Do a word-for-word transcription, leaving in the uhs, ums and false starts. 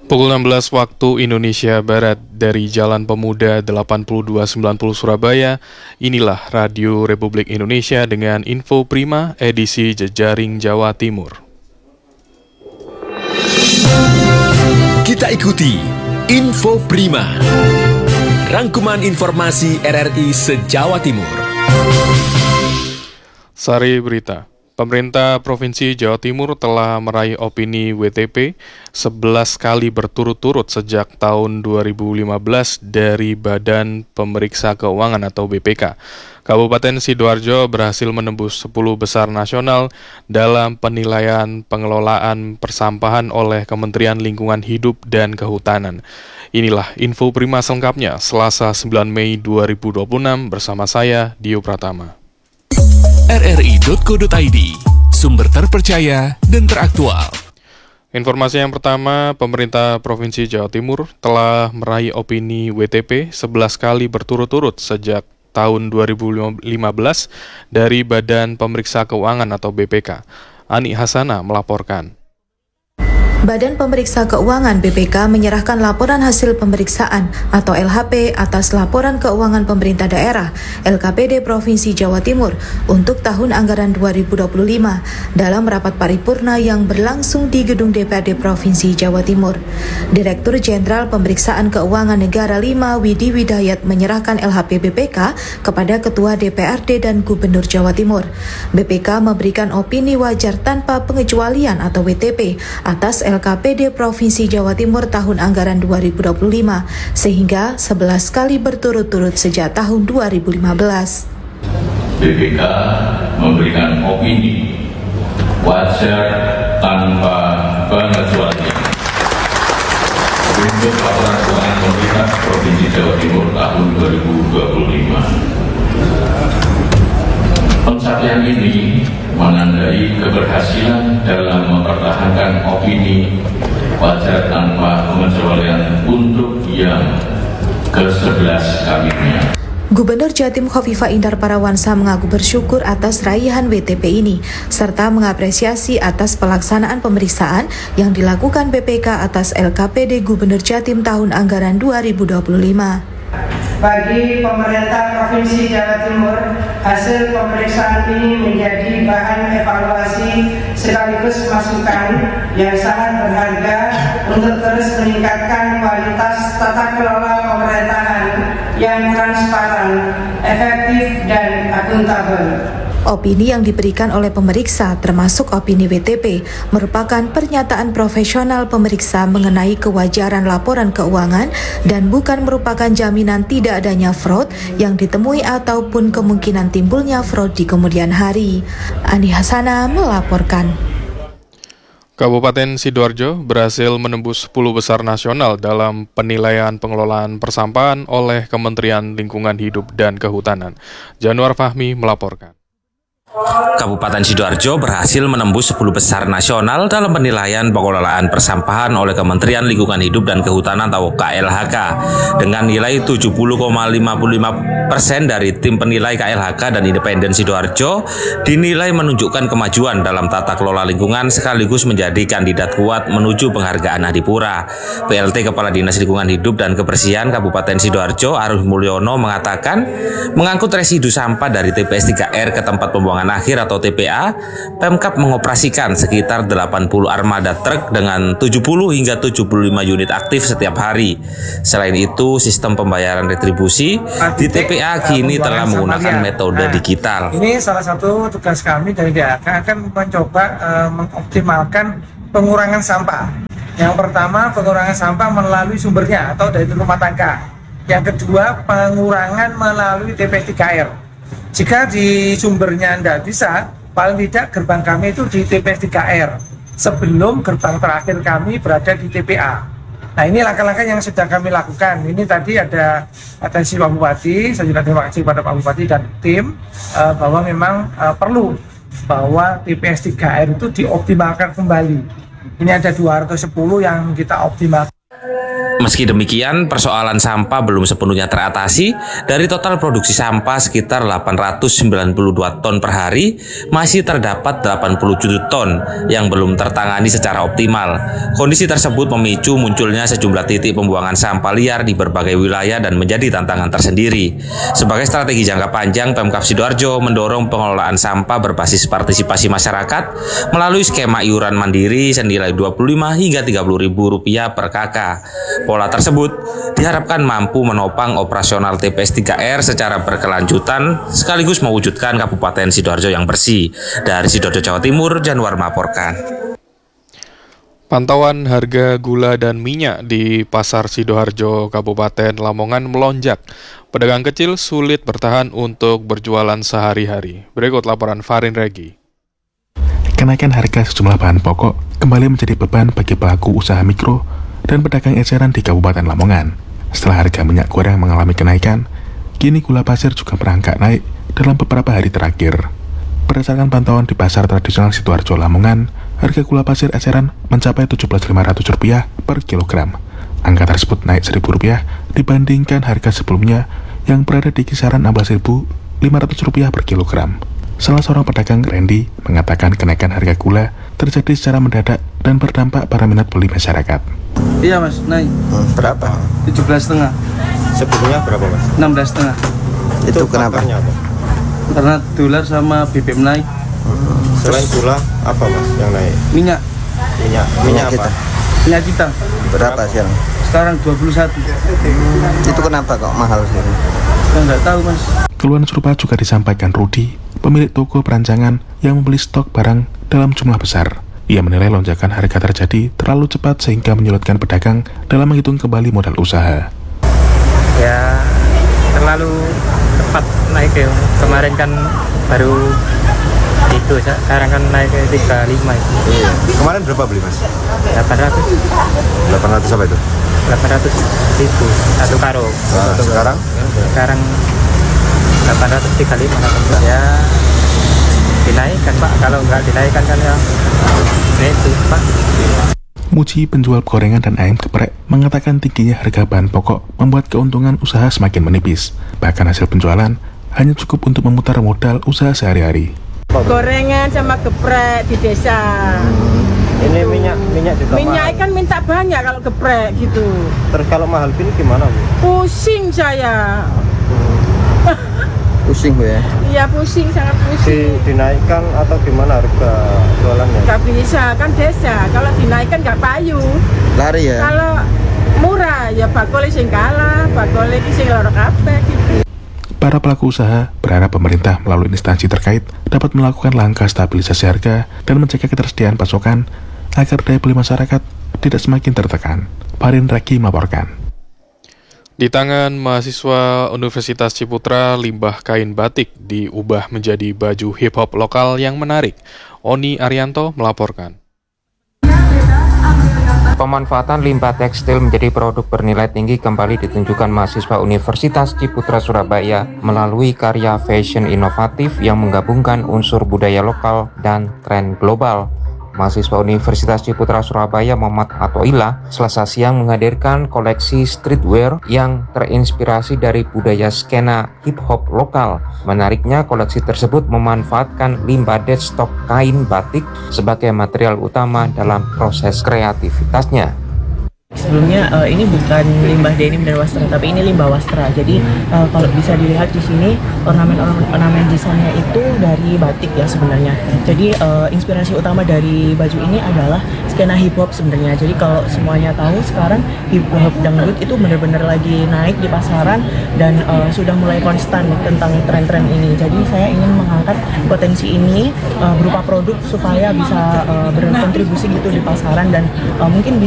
Pukul enam belas waktu Indonesia Barat dari Jalan Pemuda delapan dua sembilan nol Surabaya, inilah Radio Republik Indonesia dengan Info Prima edisi Jejaring Jawa Timur. Kita ikuti Info Prima, rangkuman informasi R R I se-Jawa Timur. Sari berita. Pemerintah Provinsi Jawa Timur telah meraih opini W T P sebelas kali berturut-turut sejak tahun dua ribu lima belas dari Badan Pemeriksa Keuangan atau B P K. Kabupaten Sidoarjo berhasil menembus sepuluh besar nasional dalam penilaian pengelolaan persampahan oleh Kementerian Lingkungan Hidup dan Kehutanan. Inilah info Prima selengkapnya Selasa sembilan Mei dua ribu dua puluh enam bersama saya, Dio Pratama. R R I titik co titik I D, sumber terpercaya dan teraktual. Informasi yang pertama, pemerintah Provinsi Jawa Timur telah meraih opini W T P sebelas kali berturut-turut sejak tahun dua ribu lima belas dari Badan Pemeriksa Keuangan atau B P K. Ani Hasana melaporkan. Badan Pemeriksa Keuangan B P K menyerahkan laporan hasil pemeriksaan atau L H P atas laporan keuangan pemerintah daerah L K P D Provinsi Jawa Timur untuk tahun anggaran dua ribu dua puluh lima dalam rapat paripurna yang berlangsung di Gedung D P R D Provinsi Jawa Timur. Direktur Jenderal Pemeriksaan Keuangan Negara lima Widi Widayat menyerahkan L H P B P K kepada Ketua D P R D dan Gubernur Jawa Timur. B P K memberikan opini wajar tanpa pengecualian atau W T P atas L K P D Provinsi Jawa Timur tahun anggaran dua ribu dua puluh lima sehingga sebelas kali berturut-turut sejak tahun dua ribu lima belas. B P K memberikan opini wajar tanpa pengecualian untuk laporan keuangan pemerintah Provinsi Jawa Timur tahun dua ribu dua puluh lima. Pencapaian ini menandai keberhasilan dalam mempertahankan opini wajar tanpa pengecualian untuk yang ke sebelas kalinya. Gubernur Jatim Khofifah Indar Parawansa mengaku bersyukur atas raihan W T P ini, serta mengapresiasi atas pelaksanaan pemeriksaan yang dilakukan B P K atas L K P D Gubernur Jatim tahun anggaran dua ribu dua puluh lima. Bagi pemerintah Provinsi Jawa Timur, hasil pemeriksaan ini menjadi bahan evaluasi sekaligus masukan yang sangat berharga untuk terus meningkatkan kualitas tata kelola pemerintahan yang transparan, efektif, dan akuntabel. Opini yang diberikan oleh pemeriksa, termasuk opini W T P, merupakan pernyataan profesional pemeriksa mengenai kewajaran laporan keuangan dan bukan merupakan jaminan tidak adanya fraud yang ditemui ataupun kemungkinan timbulnya fraud di kemudian hari. Ani Hasana melaporkan. Kabupaten Sidoarjo berhasil menembus sepuluh besar nasional dalam penilaian pengelolaan persampahan oleh Kementerian Lingkungan Hidup dan Kehutanan. Januar Fahmi melaporkan. Kabupaten Sidoarjo berhasil menembus sepuluh besar nasional dalam penilaian pengelolaan persampahan oleh Kementerian Lingkungan Hidup dan Kehutanan atau K L H K dengan nilai tujuh puluh koma lima lima persen dari tim penilai K L H K dan Independen Sidoarjo dinilai menunjukkan kemajuan dalam tata kelola lingkungan sekaligus menjadi kandidat kuat menuju penghargaan Adipura. P L T Kepala Dinas Lingkungan Hidup dan Kebersihan Kabupaten Sidoarjo Arif Mulyono mengatakan mengangkut residu sampah dari T P S tiga R ke tempat pembuangan akhir atau T P A, Pemkab mengoperasikan sekitar delapan puluh armada truk dengan tujuh puluh hingga tujuh puluh lima unit aktif setiap hari. Selain itu, sistem pembayaran retribusi di T P A kini telah menggunakan metode digital. Ini salah satu tugas kami dari D A K akan mencoba uh, mengoptimalkan pengurangan sampah. Yang pertama, pengurangan sampah melalui sumbernya atau dari rumah tangga. Yang kedua, pengurangan melalui T P S tiga R. Jika di sumbernya tidak bisa, paling tidak gerbang kami itu di T P S tiga R sebelum gerbang terakhir kami berada di T P A. Nah, ini langkah-langkah yang sudah kami lakukan. Ini tadi ada atensi Pak Bupati, saya juga terima kasih kepada Pak Bupati dan tim uh, bahwa memang uh, perlu bahwa T P S tiga R itu dioptimalkan kembali. Ini ada dua ratus sepuluh yang kita optimalkan. Meski demikian, persoalan sampah belum sepenuhnya teratasi. Dari total produksi sampah sekitar delapan ratus sembilan puluh dua ton per hari, masih terdapat delapan puluh tujuh ton yang belum tertangani secara optimal. Kondisi tersebut memicu munculnya sejumlah titik pembuangan sampah liar di berbagai wilayah dan menjadi tantangan tersendiri. Sebagai strategi jangka panjang, Pemkab Sidoarjo mendorong pengelolaan sampah berbasis partisipasi masyarakat melalui skema iuran mandiri senilai dua puluh lima hingga tiga puluh ribu rupiah per kakak. Pola tersebut diharapkan mampu menopang operasional T P S tiga R secara berkelanjutan sekaligus mewujudkan Kabupaten Sidoarjo yang bersih. Dari Sidoarjo, Jawa Timur, Januar melaporkan. Pantauan harga gula dan minyak di Pasar Sidoarjo, Kabupaten Lamongan melonjak. Pedagang kecil sulit bertahan untuk berjualan sehari-hari. Berikut laporan Farin Regi. Kenaikan harga sejumlah bahan pokok kembali menjadi beban bagi pelaku usaha mikro dan pedagang eceran di Kabupaten Lamongan. Setelah harga minyak goreng mengalami kenaikan, kini gula pasir juga merangkak naik dalam beberapa hari terakhir. Berdasarkan pantauan di Pasar Tradisional Sidoarjo, Lamongan, harga gula pasir eceran mencapai tujuh belas ribu lima ratus rupiah per kilogram. Angka tersebut naik seribu rupiah dibandingkan harga sebelumnya yang berada di kisaran enam belas ribu lima ratus rupiah per kilogram. Salah seorang pedagang, Randy, mengatakan kenaikan harga gula terjadi secara mendadak dan berdampak pada minat beli masyarakat. Iya mas, naik. Hmm, berapa? tujuh belas setengah. Sebelumnya berapa mas? enam belas setengah. Itu, Itu kenapa? Apa? Karena dolar sama B B M naik. Hmm. Selain gula, apa mas yang naik? Minyak. Minyak, minyak, minyak apa? Kita. Minyak kita. Berapa sekarang? Sekarang dua puluh satu. Hmm. Itu kenapa kok mahal sih? Saya nggak tahu mas. Keluhan serupa juga disampaikan Rudi, pemilik toko perancangan yang membeli stok barang dalam jumlah besar. Ia menilai lonjakan harga terjadi terlalu cepat sehingga menyulitkan pedagang dalam menghitung kembali modal usaha. Ya, terlalu cepat naik ya. Kemarin kan baru itu, sekarang kan naik ke tiga puluh lima itu. Iya. Kemarin berapa beli mas? delapan ratus. delapan ratus apa itu? delapan ratus ribu satu karung. Nah, sekarang? Sekarang delapan ratus tiga puluh lima. Ya, dinaikkan Pak. Kalau nggak dinaikkan kan ya itu Pak. Muji, penjual gorengan dan ayam geprek, mengatakan tingginya harga bahan pokok membuat keuntungan usaha semakin menipis. Bahkan hasil penjualan hanya cukup untuk memutar modal usaha sehari-hari. Gorengan sama geprek di desa. Hmm. Ini minyak minyak juga minyak mahal. Kan minta banyak kalau geprek gitu. Terus kalau mahal gini gimana Bu? Pusing saya. Pusing Bu ya? Iya pusing, sangat pusing. Di, dinaikkan atau gimana harga jualannya? Gak bisa, kan desa. Kalau dinaikkan gak payu. Lari ya? Kalau murah ya bakole sing kalah, bakole ki sing loro kabeh gitu. Para pelaku usaha berharap pemerintah melalui instansi terkait dapat melakukan langkah stabilisasi harga dan mencegah ketersediaan pasokan agar daya beli masyarakat tidak semakin tertekan. Farin Regi melaporkan. Di tangan mahasiswa Universitas Ciputra, limbah kain batik diubah menjadi baju hip-hop lokal yang menarik. Oni Arianto melaporkan. Pemanfaatan limbah tekstil menjadi produk bernilai tinggi kembali ditunjukkan mahasiswa Universitas Ciputra Surabaya melalui karya fashion inovatif yang menggabungkan unsur budaya lokal dan tren global. Mahasiswa Universitas Ciputra Surabaya Muhammad Atoila Selasa siang menghadirkan koleksi streetwear yang terinspirasi dari budaya skena hip-hop lokal. Menariknya, koleksi tersebut memanfaatkan limbah deadstock kain batik sebagai material utama dalam proses kreativitasnya. Sebelumnya uh, ini bukan limbah denim dan wastra, tapi ini limbah wastra. Jadi uh, kalau bisa dilihat di sini ornamen-ornamen desainnya itu dari batik ya sebenarnya. Jadi uh, inspirasi utama dari baju ini adalah skena hip hop sebenarnya. Jadi kalau semuanya tahu sekarang hip hop dangdut itu benar-benar lagi naik di pasaran dan uh, sudah mulai konstan tentang tren-tren ini. Jadi saya ingin mengangkat potensi ini uh, berupa produk supaya bisa uh, berkontribusi gitu di pasaran dan uh, mungkin bisa